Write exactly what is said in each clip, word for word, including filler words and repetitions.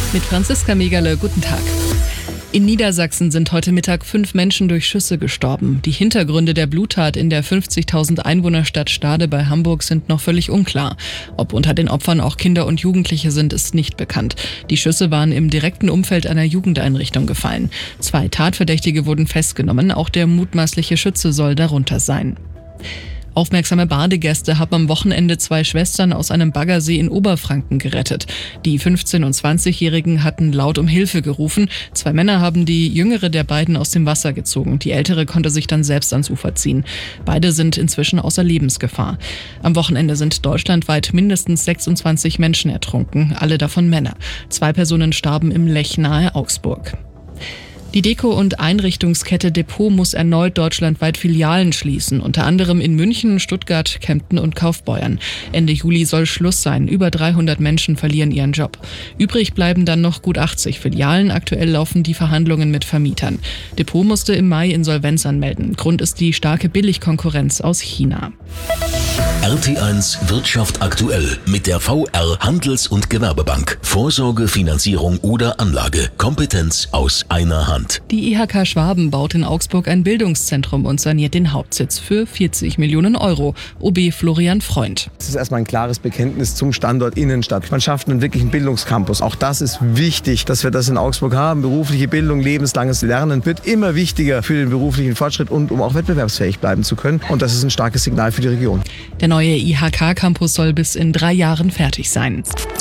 Mit Franziska Megale, guten Tag. In Niedersachsen sind heute Mittag fünf Menschen durch Schüsse gestorben. Die Hintergründe der Bluttat in der fünfzigtausend Einwohnerstadt Stade bei Hamburg sind noch völlig unklar. Ob unter den Opfern auch Kinder und Jugendliche sind, ist nicht bekannt. Die Schüsse waren im direkten Umfeld einer Jugendeinrichtung gefallen. Zwei Tatverdächtige wurden festgenommen, auch der mutmaßliche Schütze soll darunter sein. Aufmerksame Badegäste haben am Wochenende zwei Schwestern aus einem Baggersee in Oberfranken gerettet. Die fünfzehn- und zwanzigjährigen hatten laut um Hilfe gerufen. Zwei Männer haben die jüngere der beiden aus dem Wasser gezogen. Die ältere konnte sich dann selbst ans Ufer ziehen. Beide sind inzwischen außer Lebensgefahr. Am Wochenende sind deutschlandweit mindestens sechsundzwanzig Menschen ertrunken, alle davon Männer. Zwei Personen starben im Lech nahe Augsburg. Die Deko- und Einrichtungskette Depot muss erneut deutschlandweit Filialen schließen, unter anderem in München, Stuttgart, Kempten und Kaufbeuern. Ende Juli soll Schluss sein. Über dreihundert Menschen verlieren ihren Job. Übrig bleiben dann noch gut achtzig Filialen. Aktuell laufen die Verhandlungen mit Vermietern. Depot musste im Mai Insolvenz anmelden. Grund ist die starke Billigkonkurrenz aus China. R T eins Wirtschaft aktuell mit der V R Handels- und Gewerbebank. Vorsorge, Finanzierung oder Anlage. Kompetenz aus einer Hand. Die I H K Schwaben baut in Augsburg ein Bildungszentrum und saniert den Hauptsitz für vierzig Millionen Euro. O B Florian Freund. Es ist erstmal ein klares Bekenntnis zum Standort Innenstadt. Man schafft einen wirklichen Bildungscampus. Auch das ist wichtig, dass wir das in Augsburg haben. Berufliche Bildung, lebenslanges Lernen wird immer wichtiger für den beruflichen Fortschritt und um auch wettbewerbsfähig bleiben zu können. Und das ist ein starkes Signal für die Region. Der neue I H K-Campus soll bis in drei Jahren fertig sein.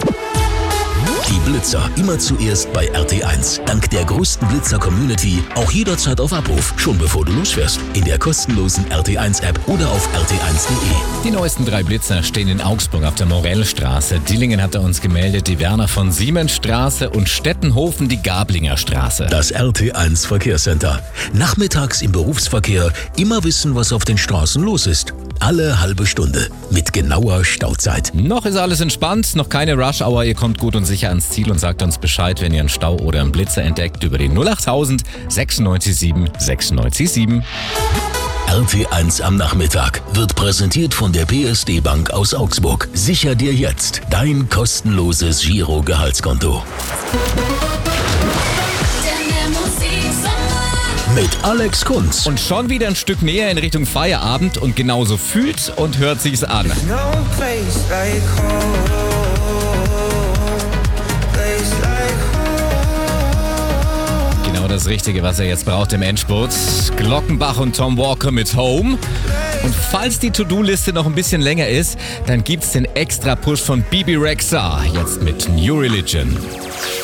Die Blitzer immer zuerst bei R T eins. Dank der größten Blitzer-Community auch jederzeit auf Abruf, schon bevor du losfährst. In der kostenlosen R T eins App oder auf r t eins punkt de. Die neuesten drei Blitzer stehen in Augsburg auf der Morellstraße. Dillingen hat er uns gemeldet, die Werner von Siemensstraße und Stettenhofen die Gablinger Straße. Das R T eins Verkehrscenter. Nachmittags im Berufsverkehr immer wissen, was auf den Straßen los ist. Alle halbe Stunde mit genauer Stauzeit. Noch ist alles entspannt, noch keine Rush-Hour. Ihr kommt gut und sicher ans Ziel und sagt uns Bescheid, wenn ihr einen Stau oder einen Blitzer entdeckt über die null achttausend sechsundneunzig sieben sechsundneunzig sieben. R T eins am Nachmittag wird präsentiert von der P S D Bank aus Augsburg. Sicher dir jetzt dein kostenloses Giro-Gehaltskonto. Mit Alex Kunz. Und schon wieder ein Stück näher in Richtung Feierabend und genauso fühlt und hört sich's an. Genau das Richtige, was er jetzt braucht im Endspurt. Glockenbach und Tom Walker mit Home. Und falls die To-Do-Liste noch ein bisschen länger ist, dann gibt's den Extra-Push von Bibi Rexha jetzt mit New Religion.